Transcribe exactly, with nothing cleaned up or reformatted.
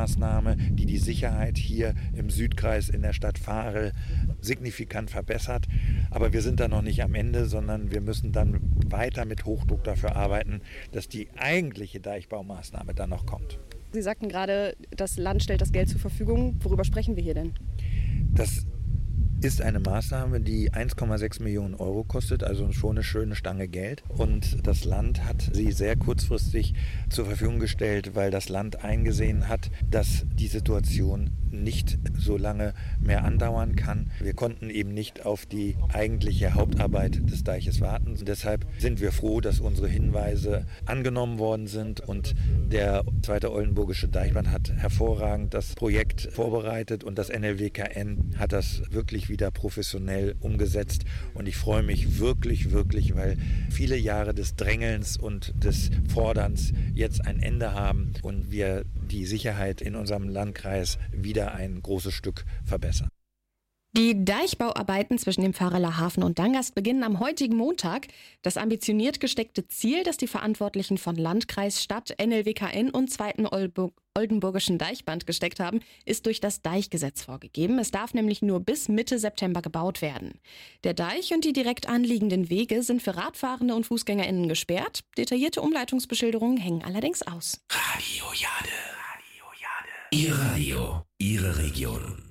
Baumaßnahme, die die Sicherheit hier im Südkreis in der Stadt Varel signifikant verbessert. Aber wir sind da noch nicht am Ende, sondern wir müssen dann weiter mit Hochdruck dafür arbeiten, dass die eigentliche Deichbaumaßnahme dann noch kommt. Sie sagten gerade, das Land stellt das Geld zur Verfügung. Worüber sprechen wir hier denn? Das ist eine Maßnahme, die eins Komma sechs Millionen Euro kostet, also schon eine schöne Stange Geld. Und das Land hat sie sehr kurzfristig zur Verfügung gestellt, weil das Land eingesehen hat, dass die Situation nicht so lange mehr andauern kann. Wir konnten eben nicht auf die eigentliche Hauptarbeit des Deiches warten. Und deshalb sind wir froh, dass unsere Hinweise angenommen worden sind. Und der Zweite Oldenburgische Deichband hat hervorragend das Projekt vorbereitet und das N L W K N hat das wirklich wieder professionell umgesetzt. Und ich freue mich wirklich, wirklich, weil viele Jahre des Drängelns und des Forderns jetzt ein Ende haben und wir die Sicherheit in unserem Landkreis wieder ein großes Stück verbessern. Die Deichbauarbeiten zwischen dem Vareler Hafen und Dangast beginnen am heutigen Montag. Das ambitioniert gesteckte Ziel, das die Verantwortlichen von Landkreis, Stadt, N L W K N und Zweiten Oldenburgischen Deichband gesteckt haben, ist durch das Deichgesetz vorgegeben. Es darf nämlich nur bis Mitte September gebaut werden. Der Deich und die direkt anliegenden Wege sind für Radfahrende und FußgängerInnen gesperrt. Detaillierte Umleitungsbeschilderungen hängen allerdings aus. Radio Jade. Radio Jade. Ihr Radio, Ihre Region.